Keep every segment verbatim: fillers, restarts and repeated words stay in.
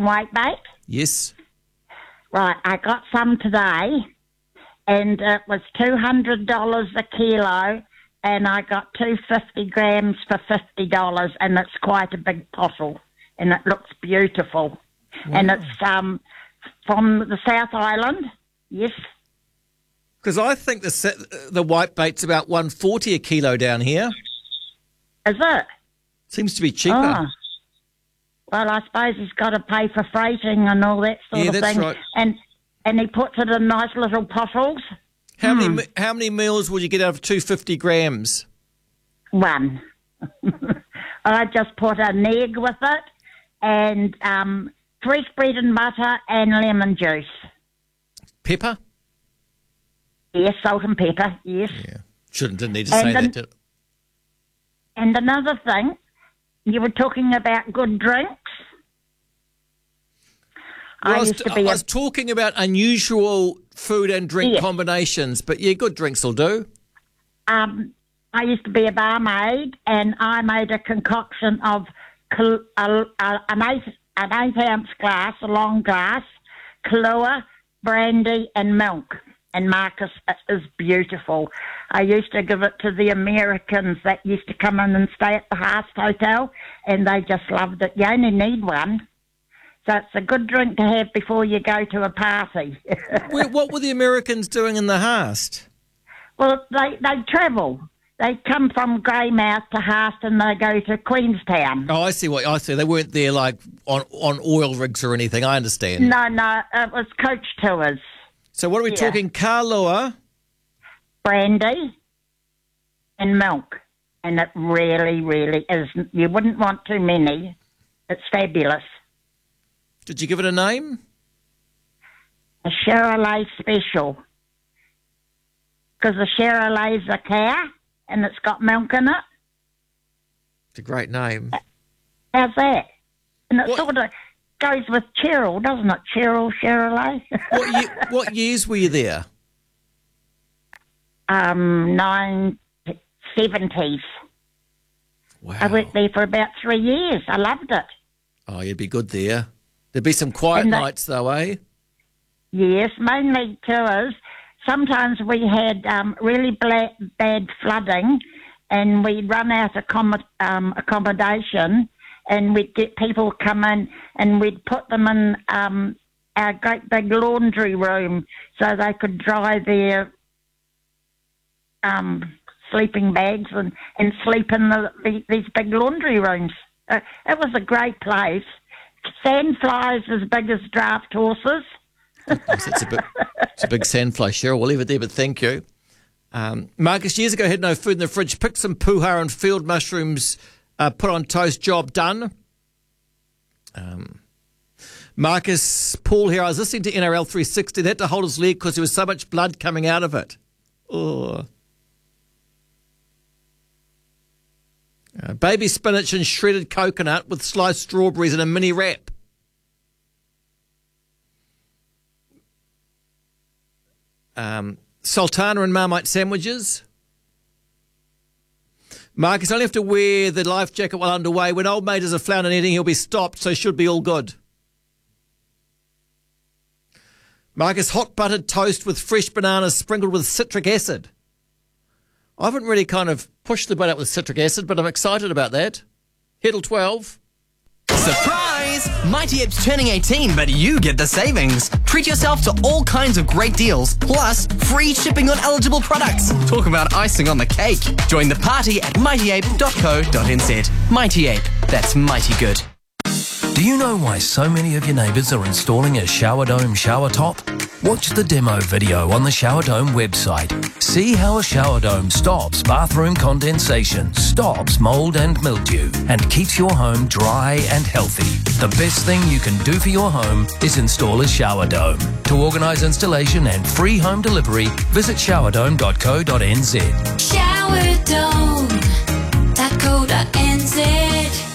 on white bait? Yes. Right, I got some today, and it was two hundred dollars a kilo, and I got two hundred fifty grams for fifty dollars, and it's quite a big bottle, and it looks beautiful. Wow. And it's um, from the South Island, yes. Because I think the the white bait's about one hundred forty dollars a kilo down here. Is it? Seems to be cheaper. Oh. Well, I suppose he's got to pay for freighting and all that sort yeah, of that's thing. Right. And and he puts it in nice little bottles. How hmm. many how many meals would you get out of two hundred fifty grams? One. I just put an egg with it, and um, fresh bread and butter and lemon juice. Pepper? Yes, salt and pepper, yes. Yeah. Shouldn't, didn't need to and say an, that, did it? And another thing, you were talking about good drinks. Well, I, I was, used to I be was a, talking about unusual food and drink yeah. combinations, but yeah, good drinks will do. Um, I used to be a barmaid, and I made a concoction of a, a, an, eight, an eight ounce glass, a long glass, Kahlua, brandy, and milk. And Marcus, it is beautiful. I used to give it to the Americans that used to come in and stay at the Haast Hotel, and they just loved it. You only need one. So it's a good drink to have before you go to a party. Wait, what were the Americans doing in the Haast? Well, they, they travel. They come from Greymouth to Haast, and they go to Queenstown. Oh, I see what I see. They weren't there like on, on oil rigs or anything. I understand. No, no, it was coach tours. So what are we yeah. talking? Kahlua, brandy, and milk. And it really, really is. You wouldn't want too many. It's fabulous. Did you give it a name? A Charolais special. Because the Charolais a cow, and it's got milk in it. It's a great name. How's that? And it what? sort of goes with Cheryl, doesn't it? Cheryl, Charolais. what, year, what years were you there? Um, nine seventies. Wow. I worked there for about three years. I loved it. Oh, you'd be good there. There'd be some quiet the, nights though, eh? Yes, mainly tours. Sometimes we had um, really bla- bad flooding, and we'd run out of com- um, accommodation, and we'd get people come in, and we'd put them in um, our great big laundry room so they could dry their um, sleeping bags and, and sleep in the, the, these big laundry rooms. Uh, it was a great place. Sandflies as big as draft horses. Yes, it's a big, it's a big sandfly, Cheryl. We'll leave it there, but thank you. Um, Marcus, years ago, had no food in the fridge, picked some puha and field mushrooms, uh, put on toast, job done. Um, Marcus, Paul here, I was listening to N R L three sixty. They had to hold his leg because there was so much blood coming out of it. Oh. Uh, baby spinach and shredded coconut with sliced strawberries in a mini wrap. Um, Sultana and Marmite sandwiches. Marcus, only have to wear the life jacket while underway. When old mate is a flounder netting, he'll be stopped, so should be all good. Marcus, hot buttered toast with fresh bananas sprinkled with citric acid. I haven't really kind of pushed the boat out with citric acid, but I'm excited about that. Heddle twelve. Surprise! Mighty Ape's turning eighteen, but you get the savings. Treat yourself to all kinds of great deals, plus free shipping on eligible products. Talk about icing on the cake. Join the party at mighty ape dot co dot n z. Mighty Ape, that's mighty good. Do you know why so many of your neighbours are installing a Shower Dome shower top? Watch the demo video on the Shower Dome website. See how a shower dome stops bathroom condensation, stops mould and mildew, and keeps your home dry and healthy. The best thing you can do for your home is install a shower dome. To organise installation and free home delivery, visit shower dome dot co dot n z. shower dome dot co dot n z.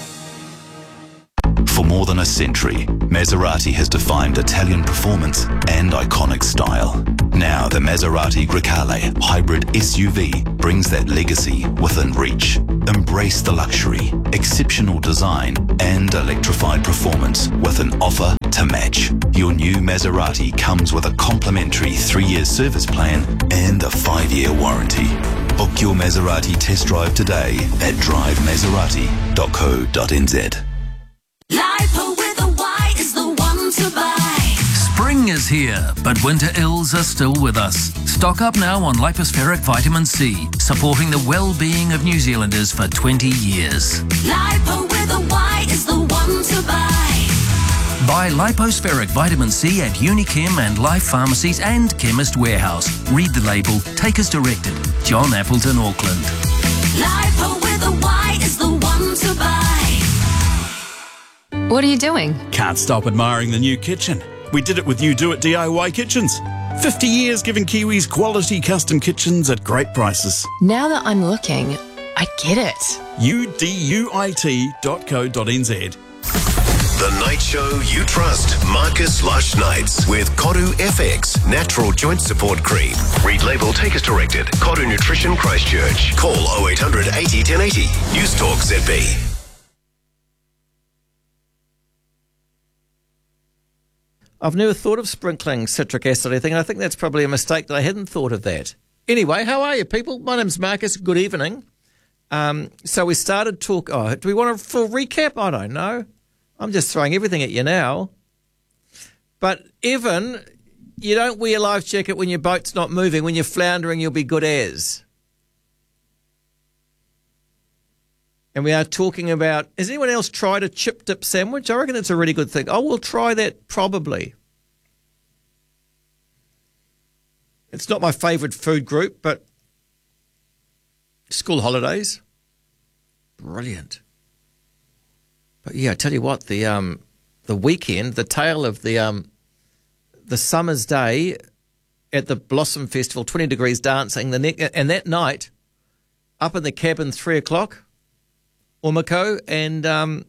For more than a century, Maserati has defined Italian performance and iconic style. Now the Maserati Grecale hybrid S U V brings that legacy within reach. Embrace the luxury, exceptional design and electrified performance with an offer to match. Your new Maserati comes with a complimentary three-year service plan and a five-year warranty. Book your Maserati test drive today at drive maserati dot co dot n z. Lipo with a Y is the one to buy. Spring is here, but winter ills are still with us. Stock up now on lipospheric vitamin C, supporting the well-being of New Zealanders for twenty years. Lipo with a Y is the one to buy. Buy lipospheric vitamin C at Unichem and Life Pharmacies and Chemist Warehouse. Read the label, take as directed. John Appleton, Auckland. Lipo with a Y is the one to buy. What are you doing? Can't stop admiring the new kitchen. We did it with You Do It D I Y Kitchens. fifty years giving Kiwis quality custom kitchens at great prices. Now that I'm looking, I get it. U D U I T dot co dot n z. The night show you trust. Marcus Lush Nights with Koru F X Natural Joint Support Cream. Read label, take as directed. Koru Nutrition Christchurch. Call oh eight hundred eighty ten eighty. News Talk Z B. I've never thought of sprinkling citric acid or anything, and I think that's probably a mistake that I hadn't thought of that. Anyway, how are you, people? My name's Marcus. Good evening. Um, so we started talk. Oh, do we want a full recap? I don't know. I'm just throwing everything at you now. But Evan, you don't wear a life jacket when your boat's not moving. When you're floundering, you'll be good as. And we are talking about, has anyone else tried a chip dip sandwich? I reckon it's a really good thing. Oh, we'll try that probably. It's not my favourite food group, but school holidays, brilliant. But yeah, I tell you what, the um, the weekend, the tail of the um, the summer's day at the Blossom Festival, twenty degrees dancing, the ne- and that night, up in the cabin, three o'clock, Umako, and um,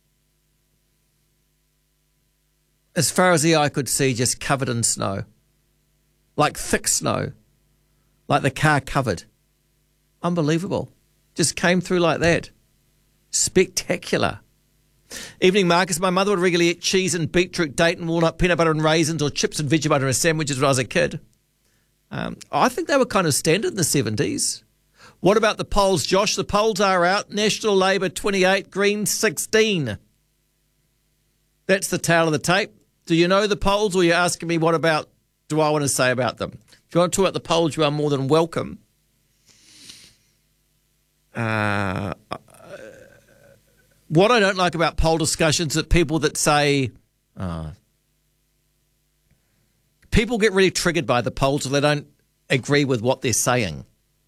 as far as the eye could see, just covered in snow, like thick snow, like the car covered. Unbelievable. Just came through like that. Spectacular. Evening, Marcus. My mother would regularly eat cheese and beetroot, date and walnut, peanut butter and raisins, or chips and veggie butter in sandwiches when I was a kid. Um, I think they were kind of standard in the seventies. What about the polls, Josh? The polls are out. National Labour twenty-eight, Greens sixteen. That's the tail of the tape. Do you know the polls, or are you asking me what about do I want to say about them? If you want to talk about the polls, you are more than welcome. Uh, what I don't like about poll discussions are people that say, oh, people get really triggered by the polls if they don't agree with what they're saying.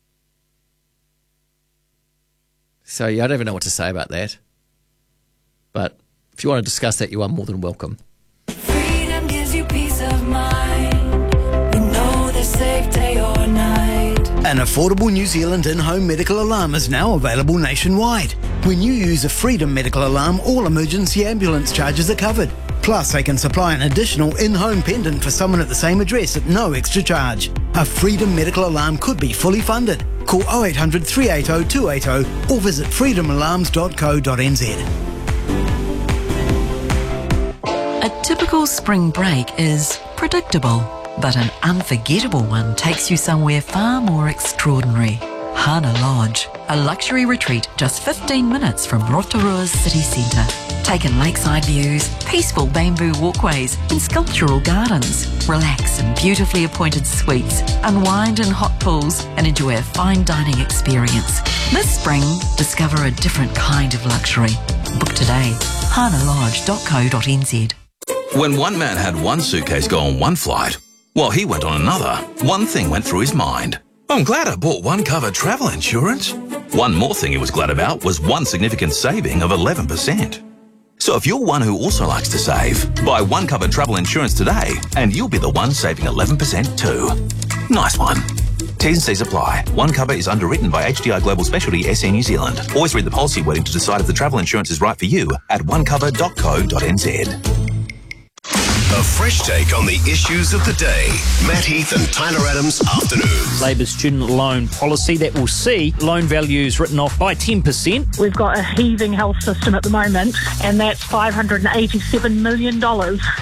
So yeah, I don't even know what to say about that. But if you want to discuss that, you are more than welcome. Freedom gives you peace of mind. You know they're safe day or night. An affordable New Zealand in-home medical alarm is now available nationwide. When you use a Freedom medical alarm, all emergency ambulance charges are covered. Plus, they can supply an additional in-home pendant for someone at the same address at no extra charge. A Freedom medical alarm could be fully funded. Call oh eight hundred, three eight oh, two eight oh or visit freedom alarms dot co dot n z. A typical spring break is predictable, but an unforgettable one takes you somewhere far more extraordinary. Hana Lodge, a luxury retreat just fifteen minutes from Rotorua's city centre. Take in lakeside views, peaceful bamboo walkways and sculptural gardens. Relax in beautifully appointed suites, unwind in hot pools and enjoy a fine dining experience. This spring, discover a different kind of luxury. Book today, hana lodge dot co dot n z. When one man had one suitcase go on one flight, while he went on another, one thing went through his mind. I'm glad I bought One Cover travel insurance. One more thing he was glad about was one significant saving of eleven percent. So if you're one who also likes to save, buy One Cover travel insurance today and you'll be the one saving eleven percent too. Nice one. T's and C's apply. One Cover is underwritten by H D I Global Specialty S A New Zealand. Always read the policy wording to decide if the travel insurance is right for you at one cover dot co dot n z. A fresh take on the issues of the day. Matt Heath and Tyler Adams Afternoons. Labour's student loan policy that will see loan values written off by ten percent. We've got a heaving health system at the moment, and that's five hundred eighty-seven million dollars.